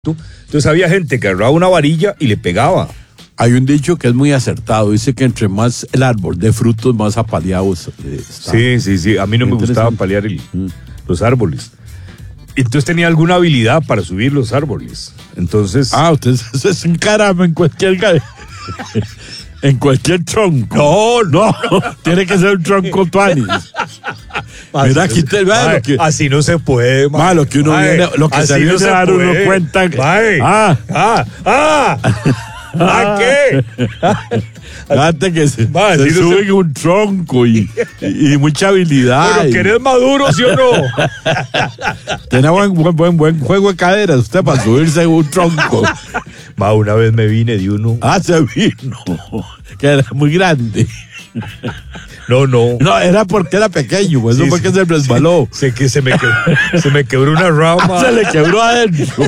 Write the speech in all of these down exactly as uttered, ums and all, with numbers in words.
Entonces había gente que agarraba una varilla y le pegaba. Hay un dicho que es muy acertado. Dice que entre más el árbol de frutos, más apaleados eh, está. Sí, sí, sí. A mí no me gustaba paliar el, mm. los árboles. Entonces tenía alguna habilidad para subir los árboles. Entonces... Ah, usted se, se encarama en cualquier... en cualquier tronco. No, no. no. Tiene que ser un tronco tuanis. Mira, aquí te va. Así no se puede, ma. Ma, lo que uno Mae, viene, lo que se viene no a dar puede. uno cuenta. Mae. Ah, ah, ah. ¿A qué? Fíjate que se, Ma, se no sube se... un tronco y, y, y mucha habilidad. Pero que eres maduro, ¿sí o no? Tiene buen, buen, buen, buen juego de caderas usted para subirse un tronco. Ma, una vez me vine de uno. Ah, se vino. Que era muy grande. No, no. No, era porque era pequeño, eso sí, fue sí, que se resbaló. Sí, sé que se me, quebró, se me quebró una rama. Se le quebró adentro.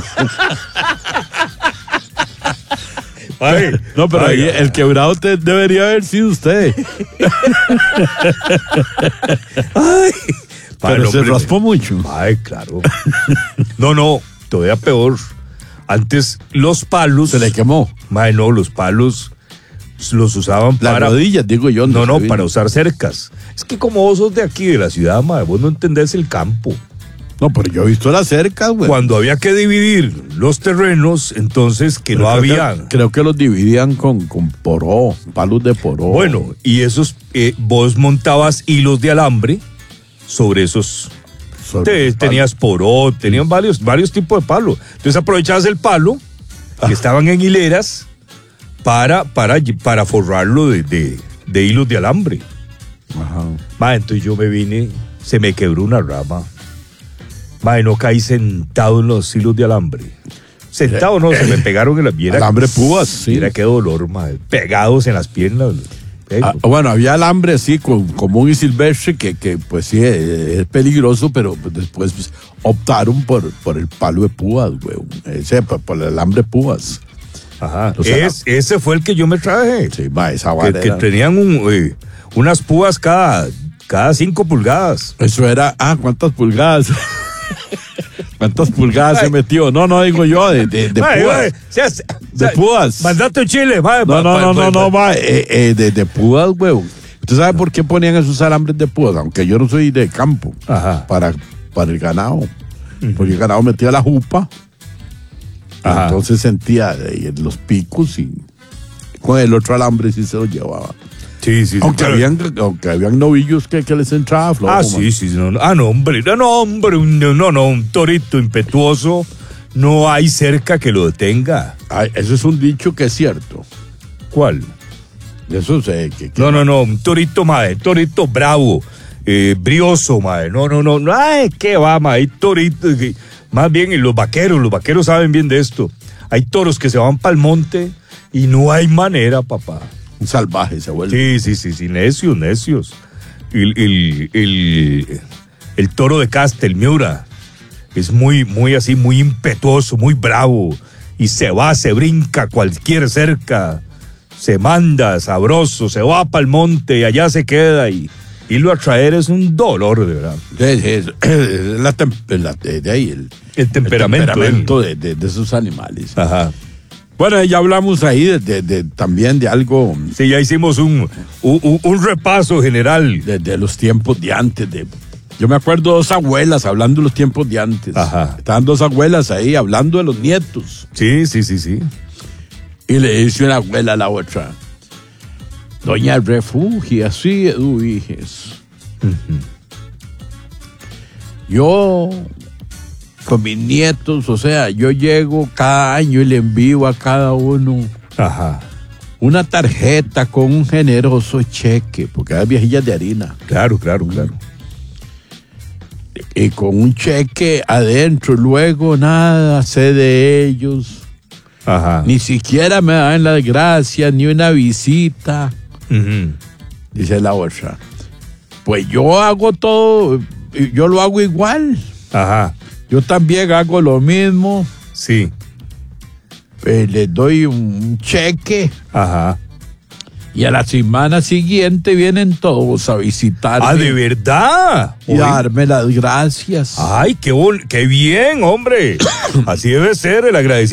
Ay, no, pero ay, ahí, el quebrado te debería haber sido usted. Ay, pero se raspó mucho. Ay, claro. No, no, todavía peor. Antes los palos. Se le quemó. Ay, no, los palos los usaban Las para. rodillas, digo yo. No, no, para usar cercas. Es que como vos sos de aquí, de la ciudad, madre, vos no entendés el campo. No, pero yo he visto las cercas, güey. Cuando había que dividir los terrenos, entonces que pero no creo había. Que, creo que los dividían con, con poró, palos de poró. Bueno, y esos, eh, vos montabas hilos de alambre sobre esos. Sobre te, tenías poró, tenían varios, varios tipos de palos. Entonces aprovechabas el palo, que ah. estaban en hileras, para, para, para forrarlo de, de, de hilos de alambre. Ajá. Ma, entonces yo me vine, se me quebró una rama. Ma, no caí sentado en los hilos de alambre. Sentado no, se me pegaron en las piernas. Alambre púas, sí. Mira qué dolor, ma, pegados en las piernas. Ah, bueno, había alambre así común y silvestre que, que pues sí es, es peligroso, pero después pues, optaron por, por el palo de púas, güey. Ese, por, por el alambre púas. Ajá. O sea, es, ese fue el que yo me traje. Sí, va, esa que, que tenían un, eh, unas púas cada, cada cinco pulgadas. Eso era, ah, ¿cuántas pulgadas? ¿Cuántas pulgadas ay. se metió? No, no digo yo, de, de, de ay, púas. Ay, o sea, de púas. Mandate un chile, va. No, no, va, no, va, no, no, va. Eh, eh, de, de púas, güey. ¿Usted sabe por qué ponían esos alambres de púas? Aunque yo no soy de campo. Ajá. Para, para el ganado. Uh-huh. Porque el ganado metía la jupa. Ajá. Entonces sentía eh, los picos y con el otro alambre sí se lo llevaba. Sí, sí, aunque, sí, habían, aunque habían novillos que, que les entraba flojo. Ah, sí, man. sí. No, no. Ah, no, hombre. No, no, hombre. No, no, no. Un torito impetuoso. No hay cerca que lo detenga. Ay, eso es un dicho que es cierto. ¿Cuál? Eso sé. Que, que no, no, no. Un torito, madre. Torito bravo. Eh, brioso, madre. No, no, no. Ay, qué va, madre. Hay toritos. Que, más bien, los vaqueros. Los vaqueros saben bien de esto. Hay toros que se van para el monte y no hay manera, papá. Salvaje se vuelve. Sí, sí, sí, sí, necios, necios. El, el, el, el toro de casta, el Miura, es muy, muy así, muy impetuoso, muy bravo. Y se va, se brinca cualquier cerca, se manda sabroso, se va para el monte y allá se queda. Y irlo a traer es un dolor, de verdad. Es, es, es la, la, de, de ahí el, el temperamento, el temperamento de, de, de esos animales. Ajá. Bueno, ya hablamos ahí de, de, de, también de algo. Sí, ya hicimos un, un, un repaso general. De, de los tiempos de antes. De, yo me acuerdo de dos abuelas hablando de los tiempos de antes. Ajá. Estaban dos abuelas ahí hablando de los nietos. Sí, sí, sí, sí. Y le dice una abuela a la otra: Doña Refugia, sí, Eduviges. Uh-huh. Yo. Con mis nietos, o sea, yo llego cada año y le envío a cada uno Ajá. una tarjeta con un generoso cheque, porque hay viejillas de harina. Claro, claro, claro. Y con un cheque adentro, luego nada sé de ellos. Ajá. Ni siquiera me dan las gracias, ni una visita. Uh-huh. Dice la otra: pues yo hago todo, yo lo hago igual. Ajá. Yo también hago lo mismo. Sí. Eh, les doy un cheque. Ajá. Y a la semana siguiente vienen todos a visitarme. Ah, ¿de verdad? Y a darme las gracias. Ay, qué, bon- qué bien, hombre. Así debe ser el agradecimiento.